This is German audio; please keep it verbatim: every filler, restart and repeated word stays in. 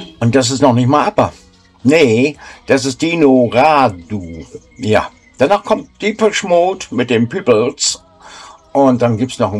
Und das ist noch nicht mal ABBA. Nee, das ist Dino Radu. Ja. Danach kommt Depeche Mode mit den Peoples. Und dann gibt's noch ein